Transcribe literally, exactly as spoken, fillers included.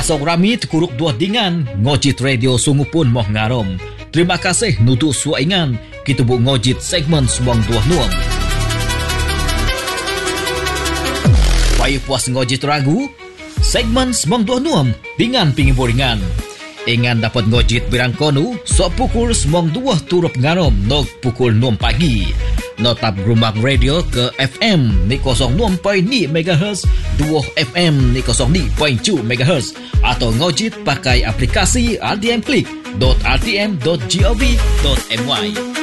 Pasok rami tekuruk dua dingan ngojit radio sungu pun moh ngarom. Terima kasih nutu suaingan kita bu ngojit segmen semong dua nuam. Payu puas ngojit ragu segmen semong dua nuam dengan pingiburingan. Ingan dapat ngojit birang konu so pukul semong dua turup ngarom nog pukul enam pagi. Notap Gerumbang Radio ke F M ni kosong enam perpuluhan lima megahertz, dua F M ni kosong lima perpuluhan tujuh megahertz atau ngojit pakai aplikasi r t m click dot r t m dot gov dot my.